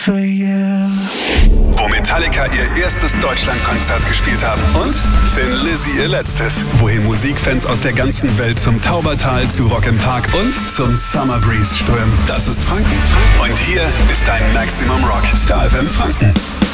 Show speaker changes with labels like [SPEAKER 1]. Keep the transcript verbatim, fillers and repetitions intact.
[SPEAKER 1] for you.
[SPEAKER 2] Wo Metallica ihr erstes Deutschlandkonzert gespielt haben und Thin Lizzy ihr letztes. Wohin Musikfans aus der ganzen Welt zum Taubertal, zu Rock im Park und zum Summer Breeze strömen. Das ist Franken. Und hier ist dein Maximum Rock. Star F M Franken.